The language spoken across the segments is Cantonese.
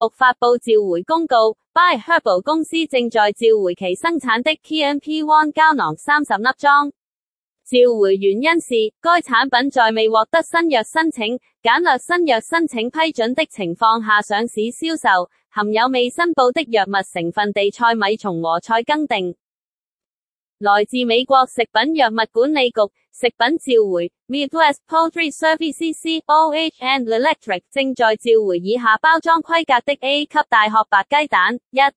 局發布召回公告 ，By Herbal 公司正在召回其生產的 KNP-1 膠囊30粒裝。召回原因是，該產品在未獲得新藥申請、簡略新藥申請批准的情況下上市銷售，含有未申報的藥物成分地塞米松和菜根定。來自美國食品藥物管理局食品召回 Midwest Poultry Services (COH and Electric) 正在召回以下包裝規格的 A 級大殼白雞蛋1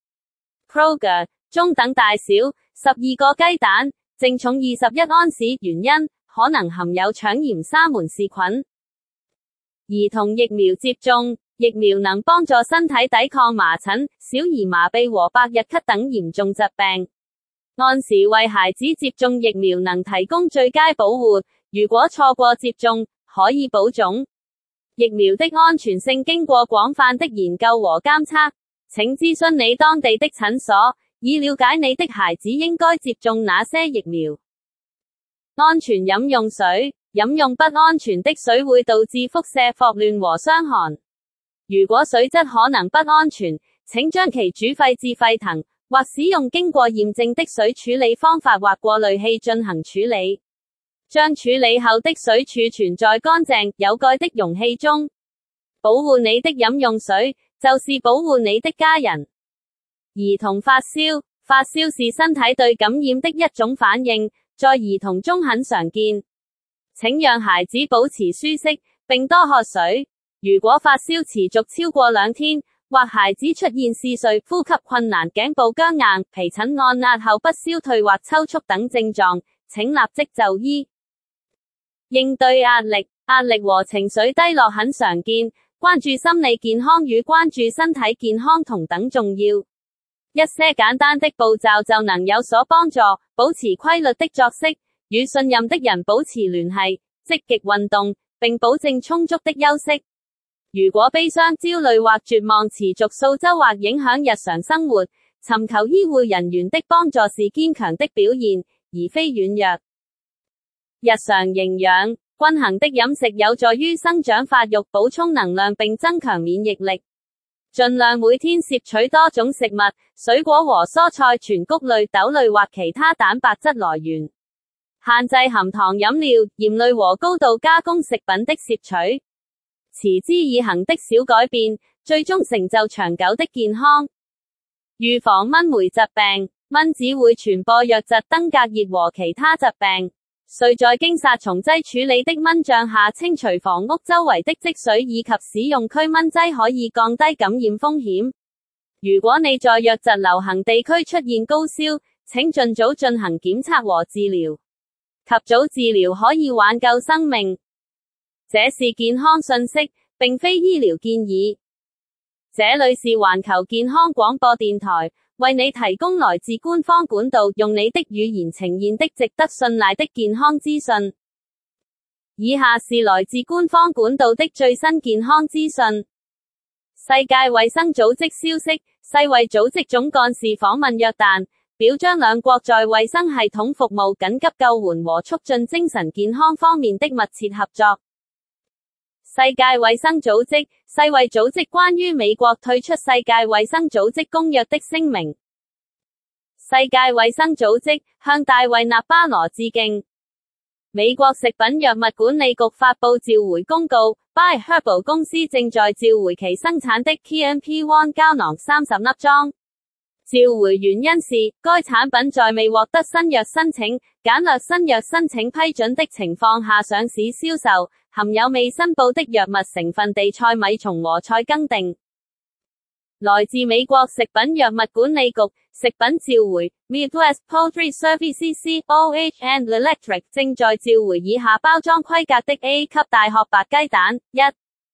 Kroger 中等大小12個雞蛋，淨重21安士，原因可能含有腸炎沙門氏菌。兒童疫苗接種，疫苗能幫助身體抵抗麻疹、小兒麻痹和百日咳等嚴重疾病。按時為孩子接種疫苗能提供最佳保護，如果錯過接種，可以保種。疫苗的安全性經過廣泛的研究和監測，請諮詢你當地的診所，以了解你的孩子應該接種哪些疫苗。安全飲用水，飲用不安全的水會導致腹瀉、霍亂和傷寒。如果水質可能不安全，請將其煮沸至沸騰，或使用經過驗證的水處理方法或過濾器進行處理。將處理後的水儲存在乾淨、有蓋的容器中。保護你的飲用水，就是保護你的家人。兒童發燒，發燒是身體對感染的一種反應，在兒童中很常見。請讓孩子保持舒適，並多喝水。如果發燒持續超過2天，或孩子出現嗜睡、呼吸困難、頸部僵硬、皮疹按壓後不消退或抽搐等症狀，請立即就醫。應對壓力，壓力和情緒低落很常見，關注心理健康與關注身體健康同等重要。一些簡單的步驟就能有所幫助，保持規律的作息，與信任的人保持聯繫，積極運動，並保證充足的休息。如果悲傷、焦慮或絕望持續數週或影響日常生活，尋求醫護人員的幫助是堅強的表現，而非軟弱。日常營養，均衡的飲食有助於生長發育、補充能量並增強免疫力。盡量每天攝取多種食物、水果和蔬菜、全穀類、豆類或其他蛋白質來源。限制含糖飲料、鹽類和高度加工食品的攝取。持之以恆的小改變，最終成就長久的健康。預防蚊媒疾病，蚊子會傳播瘧疾、登革熱和其他疾病。需在經殺蟲劑處理的蚊帳下清除房屋周圍的積水，以及使用驅蚊劑可以降低感染風險。如果你在瘧疾流行地區出現高燒，請盡早進行檢測和治療。及早治療可以挽救生命。這是健康信息，並非醫療建議。這裏是環球健康廣播電台，為你提供來自官方管道，用你的語言呈現的值得信賴的健康資訊。以下是來自官方管道的最新健康資訊。世界衛生組織消息，世衛組織總幹事訪問約旦，表彰兩國在衛生系統服務、緊急救援和促進精神健康方面的密切合作。世界衛生組織，世衛組織關於美國退出世界衛生組織公約的聲明。世界衛生組織向大衛納巴羅致敬。美國食品藥物管理局發布召回公告 ，By Herbal 公司正在召回其生產的 KNP-1 膠囊30粒裝。召回原因是，該產品在未獲得新藥申請、簡略新藥申請批准的情況下上市銷售，含有未申報的藥物成分地塞米松和菜根定。來自美國食品藥物管理局食品召回 Midwest Poultry Services (COH and Electric) 正在召回以下包裝規格的 A 級大殼白雞蛋1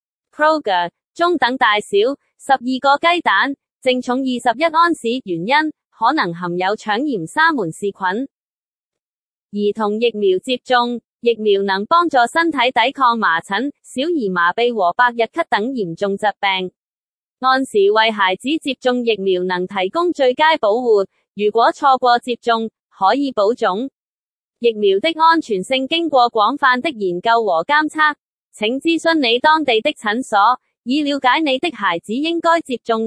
Kroger 中等大小12個雞蛋，淨重21安士，原因可能含有腸炎沙門氏菌。兒童疫苗接種，疫苗能幫助身體抵抗麻疹、小兒麻痹和百日咳等嚴重疾病。按時為孩子接種疫苗能提供最佳保護，如果錯過接種，可以保種。疫苗的安全性經過廣泛的研究和監測，請諮詢你當地的診所，以了解你的孩子應該接種